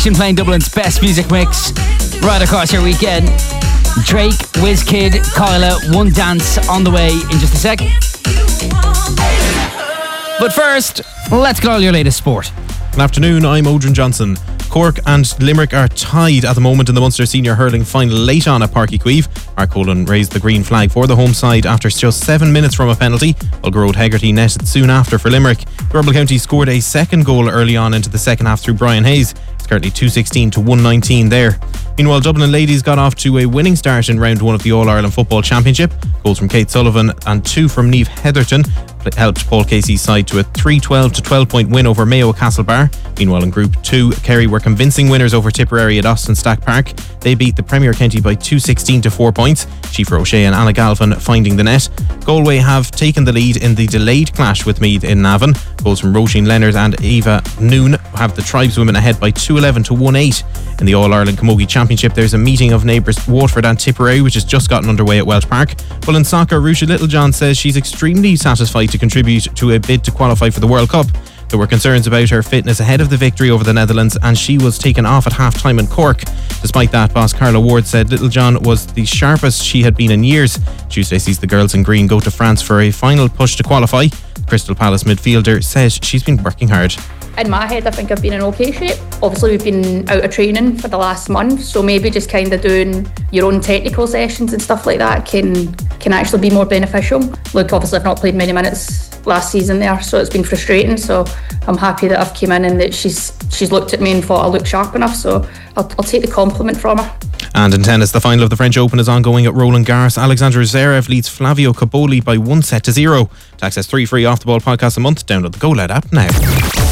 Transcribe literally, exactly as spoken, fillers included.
station playing Dublin's best music mix right across your weekend. Drake, Wizkid, Kyla, One Dance on the way in just a sec. But first, let's get all your latest sport. Good afternoon, I'm Odrin Johnson. Cork and Limerick are tied at the moment in the Munster Senior Hurling final late on at Páirc Uí Chaoimh. Mark Cullen raised the green flag for the home side after just seven minutes from a penalty, while Gearóid Hegarty netted soon after for Limerick. Durham County scored a second goal early on into the second half through Brian Hayes. It's currently two sixteen to one nineteen there. Meanwhile, Dublin ladies got off to a winning start in round one of the All-Ireland Football Championship. Goals from Kate Sullivan and two from Niamh Heatherton helped Paul Casey's side to a three twelve to twelve point win over Mayo Castlebar. Meanwhile, in Group two, Kerry were convincing winners over Tipperary at Austin Stack Park. They beat the Premier County by two sixteen to four points. Chiefra O'Shea and Anna Galvin finding the net. Galway have taken the lead in the delayed clash with Meath in Navan. Goals from Roisin Leonard and Eva Noon have the Tribeswomen ahead by two eleven to one eight. In the All-Ireland Camogie Championship, there's a meeting of neighbours Waterford and Tipperary, which has just gotten underway at Welsh Park. Well, in soccer, Ruesha Littlejohn says she's extremely satisfied to contribute to a bid to qualify for the World Cup. There were concerns about her fitness ahead of the victory over the Netherlands, and she was taken off at half-time in Cork. Despite that, boss Carla Ward said Littlejohn was the sharpest she had been in years. Tuesday sees the girls in green go to France for a final push to qualify. Crystal Palace midfielder says she's been working hard. In my head, I think I've been in okay shape. Obviously, we've been out of training for the last month, so maybe just kind of doing your own technical sessions and stuff like that can can actually be more beneficial. Look, obviously, I've not played many minutes last season there, so it's been frustrating. So I'm happy that I've came in and that she's she's looked at me and thought I look sharp enough. So I'll, I'll take the compliment from her. And in tennis, the final of the French Open is ongoing at Roland Garros. Alexander Zverev leads Flavio Cobolli by one set to zero. To access three free off the ball podcasts a month, download the Go Loud app now.